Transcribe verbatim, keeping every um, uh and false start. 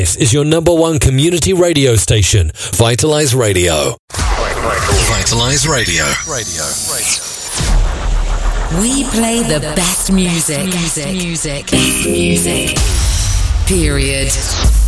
This is your number one community radio station, Vitalize Radio. Vitalize Radio. Radio. Radio. We play the best music. Best music. Best music. Period.